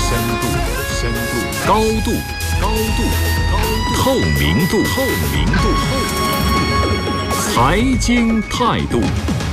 高度，透明度，财经态度。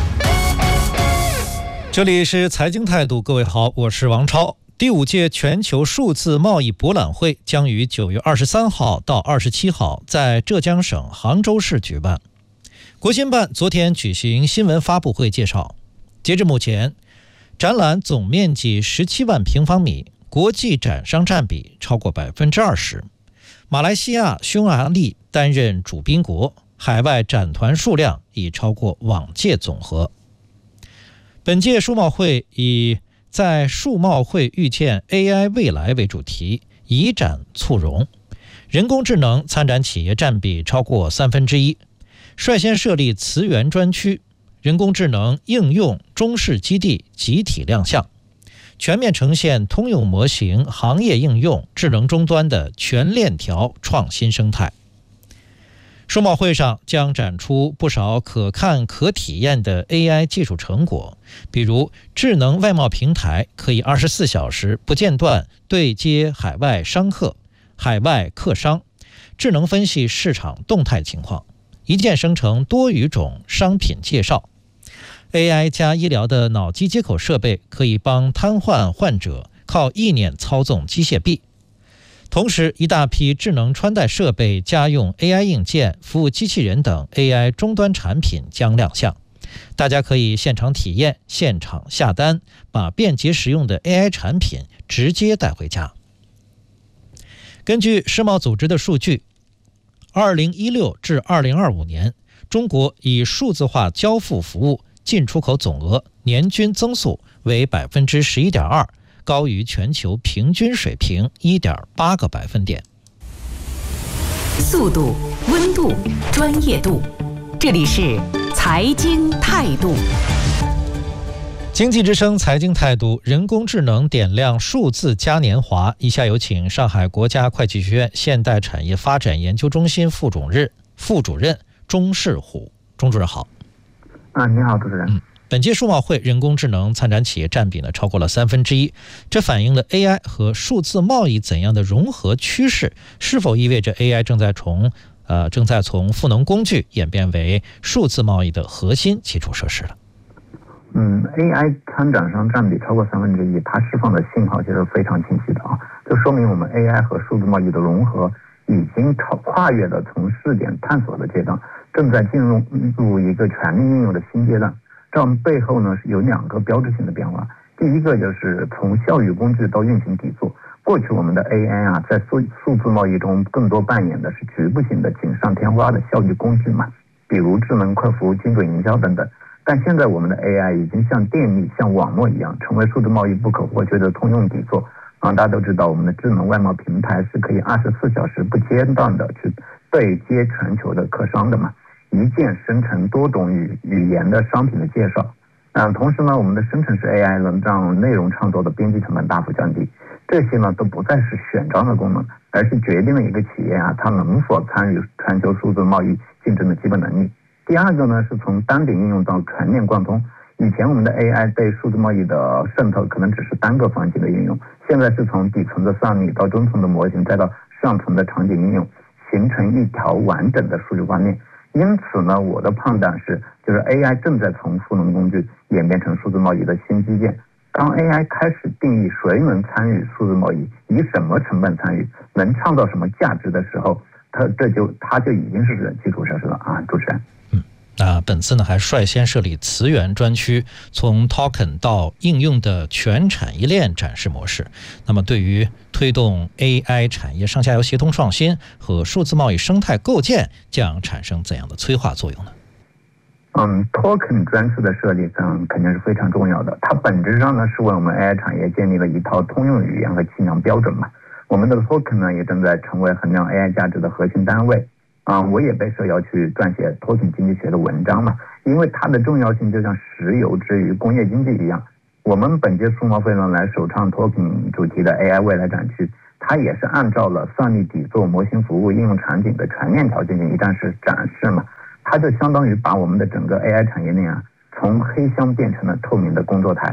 这里是财经态度，各位好，我是王超。第5届全球数字贸易博览会将于9月23号到27号在浙江省杭州市举办。国新办昨天举行新闻发布会介绍，截至目前，展览总面积17万平方米，国际展商占比超过 20%。 马来西亚、匈牙利担任主宾国，海外展团数量已超过往届总和。本届数贸会以在数贸会遇见 AI 未来为主题，以展促融，人工智能参展企业占比超过1/3，率先设立词源专区，人工智能应用中试基地集体亮相，全面呈现通用模型行业应用智能终端的全链条创新生态。数贸会上将展出不少可看可体验的 AI 技术成果，比如智能外贸平台可以24小时不间断对接海外商客、海外客商，智能分析市场动态情况，一键生成多语种商品介绍。AI 加医疗的脑机接口设备可以帮瘫痪患者靠意念操纵机械臂。同时，一大批智能穿戴设备、家用 AI 硬件、服务机器人等 AI 终端产品将亮相，大家可以现场体验、现场下单，把便捷实用的 AI 产品直接带回家。根据世贸组织的数据，2016至2025年，中国以数字化交付服务进出口总额年均增速为 11.2%，高于全球平均水平 1.8个百分点。 速度、温度、专业度，这里是财经态度。 经济之声财经态度，人工智能点亮数字嘉年华。以下有请上海国家会计学院现代产业发展研究中心副主任钟世虎。钟主任好。 你好，主持人。 本届数贸会人工智能参展企业占比超过了1/3，这反映了 AI 和数字贸易怎样的融合趋势？是否意味着 AI 正在从赋能工具演变为数字贸易的核心基础设施了 ？AI 参展商占比超过1/3，它释放的信号其实非常清晰的就说明我们 AI 和数字贸易的融合已经跨越了从试点探索的阶段，正在进入一个全力应用的新阶段。这背后呢是有2个标志性的变化。第一个就是从效率工具到运行底座。过去我们的 AI 在数字贸易中更多扮演的是局部性的锦上添花的效率工具嘛，比如智能客服、精准营销等等。但现在我们的 AI 已经像电力、像网络一样，成为数字贸易不可或缺的通用底座。大家都知道，我们的智能外贸平台是可以24小时不间断的去对接全球的客商的嘛，一键生成多种语言的商品的介绍。同时呢，我们的生成式 AI 能让内容创作的边际成本大幅降低。这些呢都不再是选装的功能，而是决定了一个企业它能否参与全球数字贸易竞争的基本能力。第二个呢是从单点应用到全面贯通。以前我们的 AI 对数字贸易的渗透可能只是单个环节的应用，现在是从底层的算力到中层的模型，再到上层的场景应用，形成一条完整的数据观念。因此呢，我的判断是，就是 AI 正在从赋能工具演变成数字贸易的新基建。当 AI 开始定义谁能参与数字贸易，以什么成本参与，能创造什么价值的时候，它就已经是基础设施了主持人。 本次呢还率先设立词源专区，从 token 到应用的全产业链展示模式。那么对于推动 AI 产业上下游协同创新和数字贸易生态构建将产生怎样的催化作用呢 ？token 专区的设立上肯定是非常重要的。它本质上呢是为我们 AI 产业建立了一套通用语言和计量标准嘛。我们的 token 呢也正在成为衡量 AI 价值的核心单位。我也被受邀去撰写 token 经济学的文章嘛，因为它的重要性就像石油之于工业经济一样。我们本届数贸会呢来首创 token 主题的 AI 未来展区，它也是按照了算力底座、模型服务、应用场景的全链条进行一站式展示嘛。它就相当于把我们的整个 AI 产业链从黑箱变成了透明的工作台。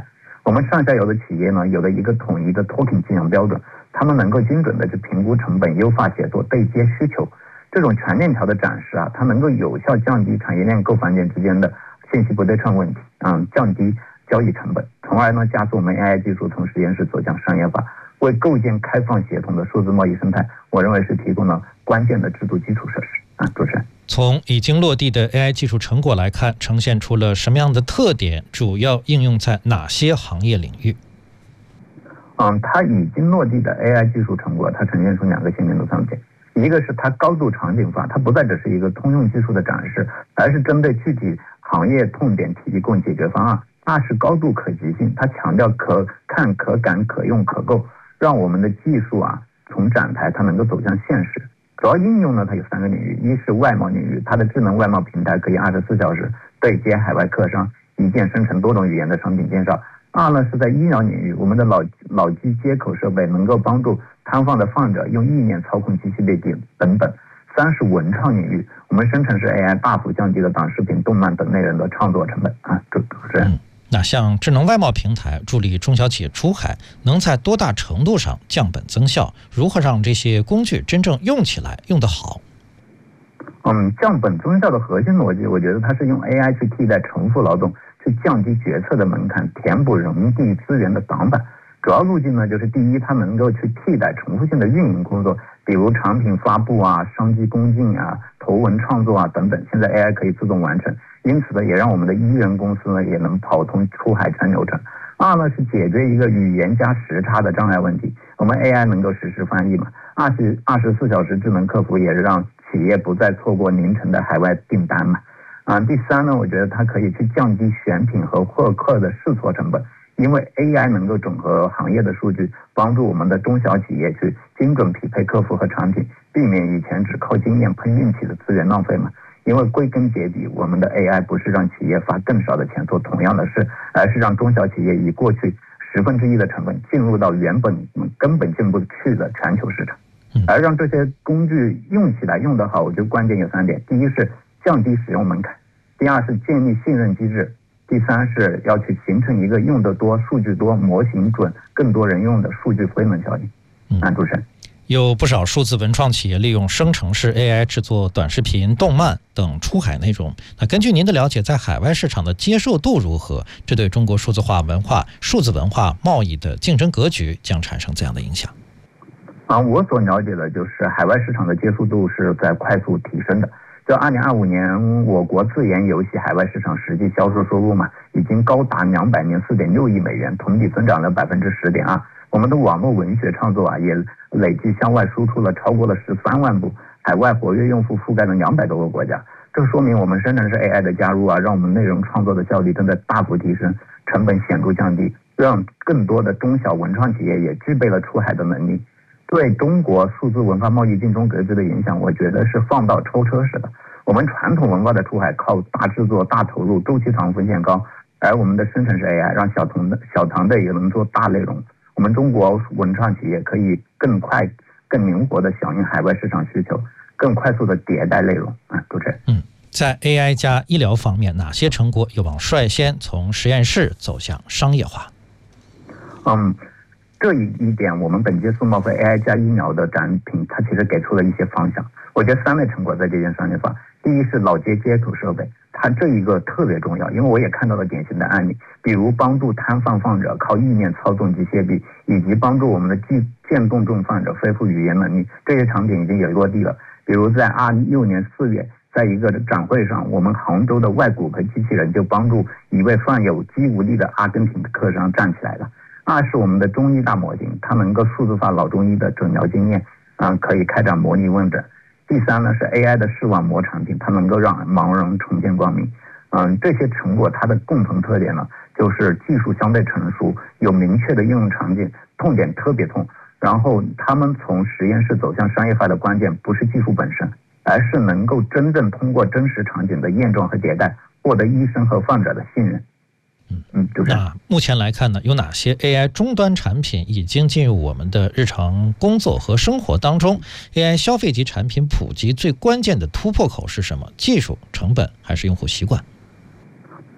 我们上下游的企业呢，有了一个统一的 token 计量标准，他们能够精准的去评估成本，优化协作，对接需求。这种全链条的展示啊，它能够有效降低产业链各环节之间的信息不对称问题，降低交易成本，从而呢加速我们 AI 技术从实验室走向商业化，为构建开放协同的数字贸易生态，我认为是提供了关键的制度基础设施。主持人， 从已经落地的 AI 技术成果来看，呈现出了什么样的特点？主要应用在哪些行业领域？ 它已经落地的 AI 技术成果，它呈现出2个鲜明的特点。一个是它高度场景化，它不再只是一个通用技术的展示，而是针对具体行业痛点提供解决方案。二是高度可及性，它强调可看、可感、可用、可购，让我们的技术从展台它能够走向现实。主要应用呢，它有3个领域，一是外贸领域，它的智能外贸平台可以24小时对接海外客商，一键生成多种语言的商品介绍。二呢是在医疗领域，我们的脑机接口设备能够帮助瘫痪的患者用意念操控机器类比等等。三是文创领域，我们生成式 AI 大幅降低了短视频、动漫等内容的创作成本。主持人。 那像智能外贸平台助力中小企业出海，能在多大程度上降本增效？如何让这些工具真正用起来，用得好？ 降本增效的核心逻辑，我觉得它是用 AI 去替代重复劳动，去降低决策的门槛，填补人力资源的短板。主要路径呢，就是第一，它能够去替代重复性的运营工作，比如产品发布商机攻进图文创作等等，现在 AI 可以自动完成。因此呢，也让我们的1人公司呢也能跑通出海全流程。二呢是解决一个语言加时差的障碍问题，我们 AI 能够实时翻译嘛。24小时智能客服也让企业不再错过凌晨的海外订单嘛。第三呢，我觉得它可以去降低选品和获客的试错成本，因为 AI 能够整合行业的数据，帮助我们的中小企业去精准匹配客户和产品，避免以前只靠经验碰运气的资源浪费嘛。因为归根结底，我们的 AI 不是让企业花更少的钱做同样的事，而是让中小企业以过去1/10的成本进入到原本根本进不去的全球市场。而让这些工具用起来用得好，我觉得关键有3点：第一是降低使用门槛，第二是建立信任机制，第三是要去形成一个用得多、数据多、模型准、更多人用的数据飞轮效应。主持人。 有不少数字文创企业利用生成式 AI 制作短视频、动漫等出海内容。那根据您的了解，在海外市场的接受度如何？这对中国数字化文化、数字文化贸易的竞争格局将产生怎样的影响？ 我所了解的就是海外市场的接受度是在快速提升的。就2025年，我国自研游戏海外市场实际销售收入已经高达204.6亿美元，同比增长了10.2%。我们的网络文学创作也累计向外输出了超过了13万部，海外活跃用户覆盖了200多个国家。这说明我们生成式 AI 的加入让我们内容创作的效率正在大幅提升，成本显著降低，让更多的中小文创企业也具备了出海的能力。对中国数字文化贸易竞争格局的影响，我觉得是放到抽车式的。我们传统文化的出海靠大制作、大投入，周期长、风险高，而我们的生成式 AI 让小团队也能做大内容。我们中国文创企业可以更快、更灵活地响应海外市场需求，更快速地迭代内容。主持人。 在 AI 加医疗方面，哪些成果有望率先从实验室走向商业化？ 这一点，我们本届数贸会 AI 加医疗的展品，它其实给出了一些方向。我觉得3类成果在这件商业化。第一是脑接口设备，它这一个特别重要，因为我也看到了典型的案例，比如帮助瘫痪患者靠意念操纵机械臂，以及帮助我们的渐冻症患者恢复语言能力，这些场景已经有落地了。比如在26年4月，在一个展会上，我们杭州的外骨骼机器人就帮助一位患有肌无力的阿根廷的客商站起来了。二是我们的中医大模型，它能够数字化老中医的诊疗经验，可以开展模拟问诊。第三呢是 AI 的视网膜产品，它能够让盲人重见光明。这些成果它的共同特点呢，就是技术相对成熟，有明确的应用场景，痛点特别痛。然后他们从实验室走向商业化的关键不是技术本身，而是能够真正通过真实场景的验证和迭代，获得医生和患者的信任。 那目前来看呢，有哪些 AI 终端产品已经进入我们的日常工作和生活当中？ AI 消费级产品普及最关键的突破口是什么？技术、成本还是用户习惯？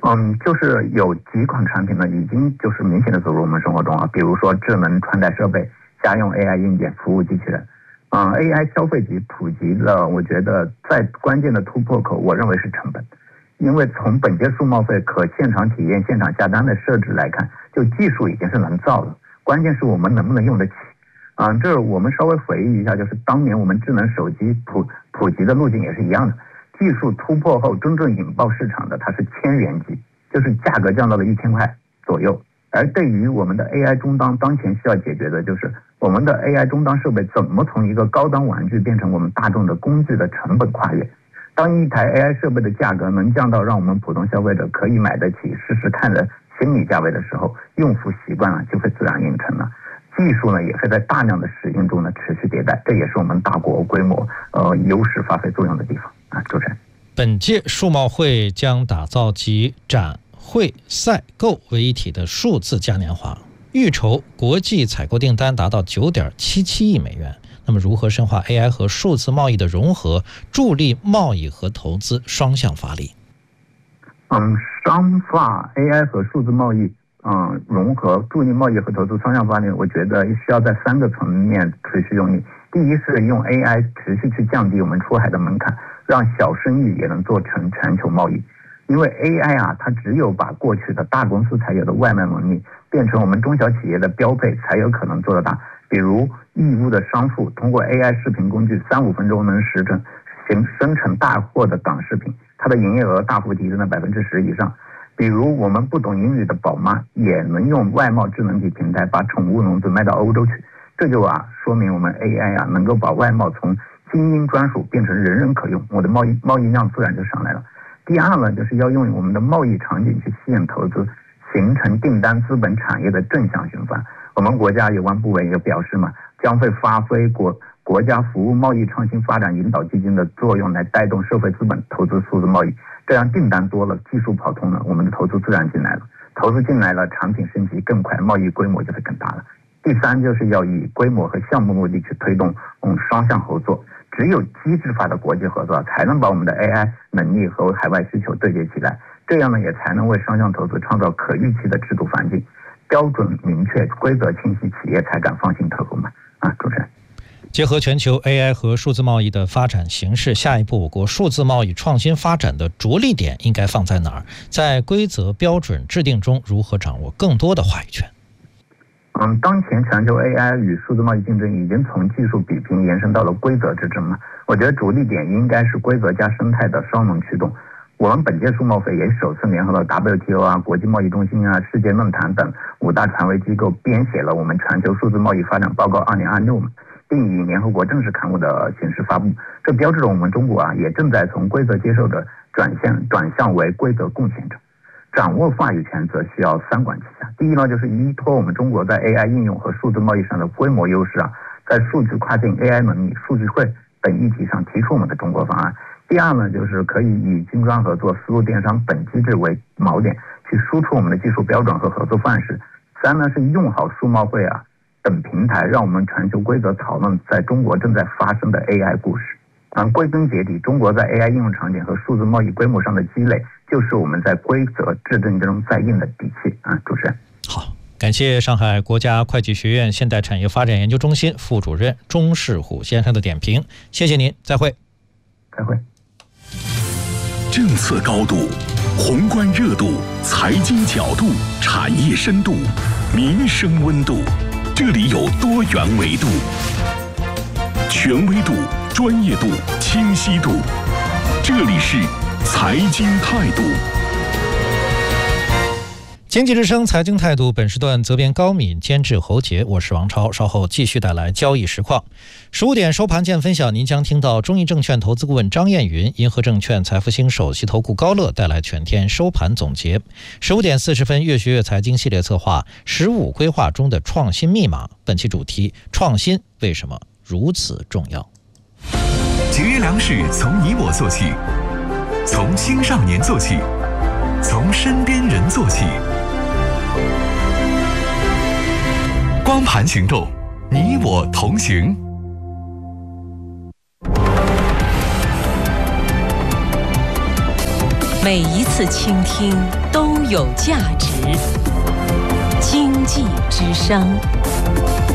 就是有几款产品呢，已经就是明显的走入我们生活中了，比如说智能穿戴设备、家用 AI 硬件、服务机器人。AI 消费级普及的，我觉得在关键的突破口，我认为是成本。因为从本届数贸会可现场体验、现场下单的设置来看，就技术已经是能造了，关键是我们能不能用得起。这我们稍微回忆一下，就是当年我们智能手机普及的路径也是一样的。技术突破后，真正引爆市场的它是千元机，就是价格降到了1000块左右。而对于我们的 AI 终端，当前需要解决的就是我们的 AI 终端设备怎么从一个高端玩具变成我们大众的工具的成本跨越。当一台 AI 设备的价格能降到让我们普通消费者可以买得起、试试看的心理价位的时候，用户习惯了就会自然形成了。技术呢也会在大量的使用中呢持续迭代，这也是我们大国规模优势发挥作用的地方啊。主持人， 本届数贸会将打造集展会赛购为一体的数字嘉年华，预筹国际采购订单达到9.77亿美元。那么如何深化 AI 和数字贸易的融合，助力贸易和投资双向发力？ 商化 AI 和数字贸易融合，助力贸易和投资双向发力，我觉得需要在3个层面持续用力。第一是用 AI 持续去降低我们出海的门槛，让小生意也能做成全球贸易。因为 AI 它只有把过去的大公司才有的外卖能力变成我们中小企业的标配，才有可能做得大。比如义乌的商户通过 AI 视频工具，3-5分钟能生成大货的港视频，它的营业额大幅提升了10%以上。比如我们不懂英语的宝妈也能用外贸智能体平台把宠物笼子卖到欧洲去，这就说明我们 AI 能够把外贸从精英专属变成人人可用，我的贸易量自然就上来了。第二呢，就是要用我们的贸易场景去吸引投资，形成订单资本产业的正向循环。我们国家有关部委也表示嘛，将会发挥国家服务贸易创新发展引导基金的作用，来带动社会资本投资数字贸易。这样订单多了，技术跑通了，我们的投资自然进来了，投资进来了，产品升级更快，贸易规模就会更大了。第三，就是要以规模和项目目的去推动双向合作。只有机制化的国际合作，才能把我们的 AI 能力和海外需求对接起来，这样呢也才能为双向投资创造可预期的制度环境，标准明确，规则清晰，企业才敢放心投入嘛。主持人。 结合全球 AI 和数字贸易的发展形势，下一步我国数字贸易创新发展的着力点应该放在哪儿？在规则标准制定中，如何掌握更多的话语权？ 当前全球 AI 与数字贸易竞争已经从技术比拼延伸到了规则之争嘛。我觉得着力点应该是规则加生态的双能驱动。我们本届数贸会也首次联合了 WTO 国际贸易中心世界论坛等5大权威机构，编写了我们全球数字贸易发展报告2026嘛，并以联合国正式刊物的形式发布。这标志着我们中国也正在从规则接受者转向为规则贡献者。掌握话语权则需要3管齐下。第一呢，就是依托我们中国在 AI 应用和数字贸易上的规模优势在数据跨境 AI 能力、数据会等议题上提出我们的中国方案。第二呢，就是可以以金砖合作、丝路电商等机制为锚点，去输出我们的技术标准和合作范式。3呢，是用好数贸会等平台，让我们全球规则讨论在中国正在发生的 AI 故事。归根结底，中国在 AI 应用场景和数字贸易规模上的积累，就是我们在规则制定中在印的底气主持人。 好，感谢上海国家会计学院现代产业发展研究中心副主任钟世虎先生的点评，谢谢您，再会。 再会。 政策高度、宏观热度、财经角度、产业深度、民生温度，这里有多元维度，权威度、专业度、清晰度，这里是财经态度。 经济之声财经态度，本时段责编高敏，监制侯杰，我是王超，稍后继续带来交易实况。15点收盘见分晓，您将听到中义证券投资顾问张艳云、银河证券财富兴首席投顾高乐带来全天收盘总结。15点40分，越学越财经系列策划15规划中的创新密码，本期主题：创新为什么如此重要？ 节约粮食从你我做起，从青少年做起，从身边人做起。光盘行动，你我同行。 每一次倾听都有价值。经济之声。